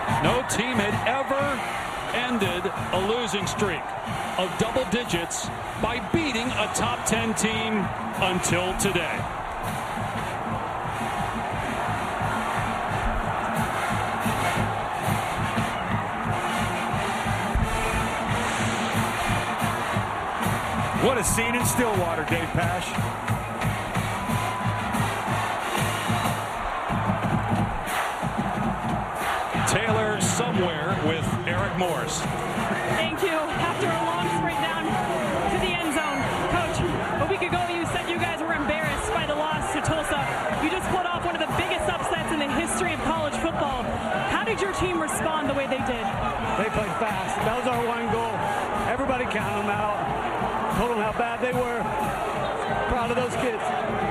No team had ever ended a losing streak of double digits by beating a top 10 team until today. What a scene in Stillwater, Dave Pasch. Taylor somewhere with Eric Morris. Thank you. After a long sprint down to the end zone. Coach, a week ago you said you guys were embarrassed by the loss to Tulsa. You just pulled off one of the biggest upsets in the history of college football. How did your team respond the way they did? They played fast. That was our one goal. Everybody counted them out. Told them how bad they were. Proud of those kids.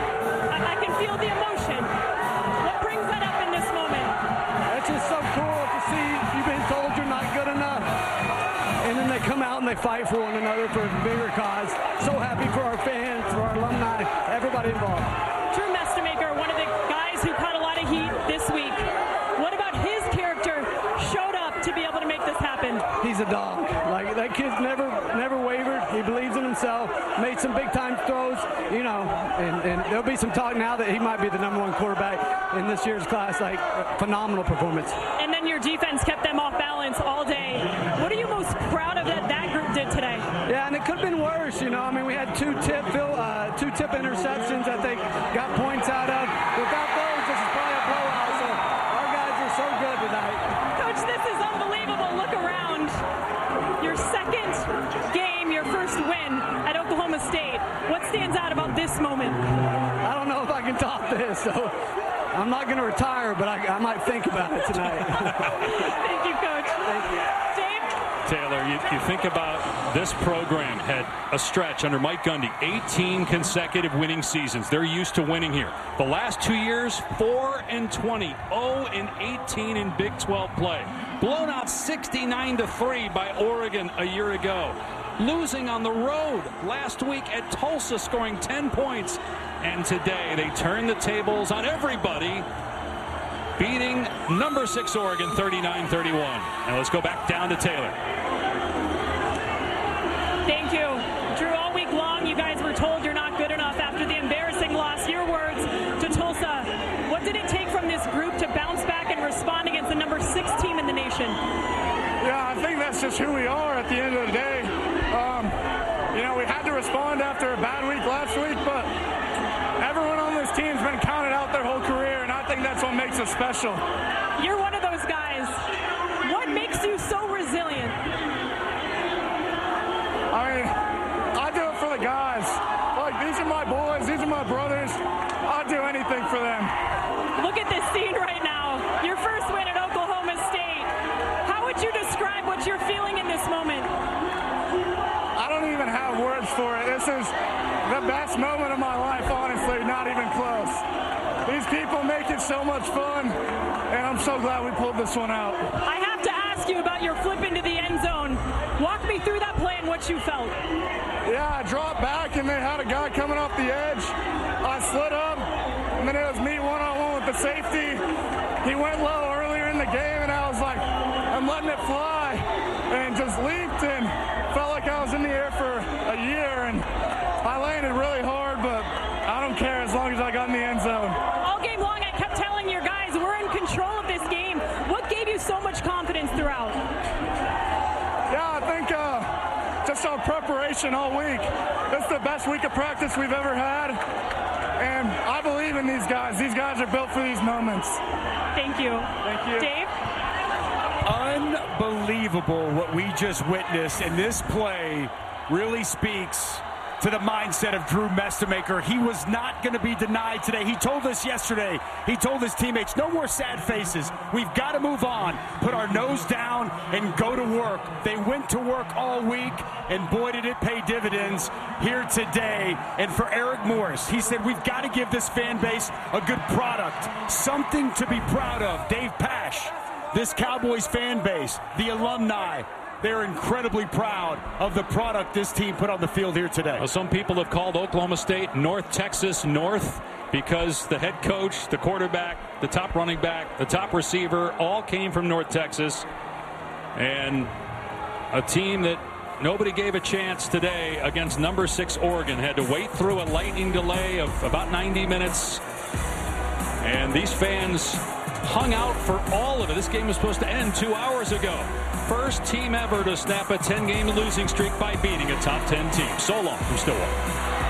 I can feel the emotion. What brings that up in this moment? That's just so cool to see. You've been told you're not good enough. And then they come out and they fight for one another for a bigger cause. So happy for our fans, for our alumni, everybody involved. Drew Mestemaker, one of the guys who caught a lot of heat this week. What about his character showed up to be able to make this happen? He's a dog. Like, that kid's never wavered. He believes in himself. Made some big time throws, you know, and there'll be some talk now that he might be the #1 quarterback in this year's class. Like, phenomenal performance. And then your defense kept them off balance all day. What are you most proud of that group did today? Yeah, and it could have been worse, you know. I mean, we had two tip interceptions I think got points out of. Without those, this is probably a blowout. So our guys are so good tonight. Coach, this is unbelievable. Look around. Your second game, your first win at Oklahoma State. What stands out about this moment? I don't know if I can top this, so I'm not going to retire, but I might think about it tonight. Thank you, Coach. Thank you. Dave? Taylor, you think about this program had a stretch under Mike Gundy, 18 consecutive winning seasons. They're used to winning here. The last 2 years, 4-20, 0-18 in Big 12 play. Blown out 69-3 by Oregon a year ago. Losing on the road last week at Tulsa, scoring 10 points. And today they turn the tables on everybody, beating number 6 Oregon 39-31. Now let's go back down to Taylor. Thank you. Drew, all week long you guys were told you're not good enough after the embarrassing loss. Your words to Tulsa. What did it take from this group to bounce back and respond against the number 6 team in the nation? Yeah, I think that's just who we are at the end of the day. You know, we had to respond after a bad week last week, but everyone on this team's been counted out their whole career, and I think that's what makes us special. You're one of those guys. What makes you so resilient? I mean, I do it for the guys. Like, these are my boys. These are my brothers. I'll do anything for them. Look at this scene right now. Your first win at Oklahoma State. How would you describe what you're feeling in this moment? I don't even have words for it. This is the best moment of my life, honestly, not even close. These people make it so much fun, and I'm so glad we pulled this one out. I have to ask you about your flip into the end zone. Walk me through that play and what you felt. Yeah, I dropped back, and they had a guy coming off the edge. I slid up, and then it was me one-on-one with the safety. He went low earlier in the game, and I was like, I'm letting it fly, and just leaped and felt like I was in the air for a year, and I landed really hard, but I don't care as long as I got in the end zone. All game long, I kept telling your guys, we're in control of this game. What gave you so much confidence throughout? Yeah, I think just our preparation all week. This is the best week of practice we've ever had, and I believe in these guys. These guys are built for these moments. Thank you. Thank you. Dave? Unbelievable what we just witnessed, and this play really speaks to the mindset of Drew Mestemaker. He was not going to be denied today. He told us yesterday, he told his teammates, no more sad faces. We've got to move on, put our nose down, and go to work. They went to work all week, and boy, did it pay dividends here today. And for Eric Morris, he said, we've got to give this fan base a good product, something to be proud of. Dave Pasch, this Cowboys fan base, the alumni, they're incredibly proud of the product this team put on the field here today. Well, some people have called Oklahoma State North Texas North because the head coach, the quarterback, the top running back, the top receiver all came from North Texas. And a team that nobody gave a chance today against number 6 Oregon. Had to wait through a lightning delay of about 90 minutes. And these fans hung out for all of it. This game was supposed to end 2 hours ago. First team ever to snap a 10-game losing streak by beating a top 10 team. So long from Stillwater.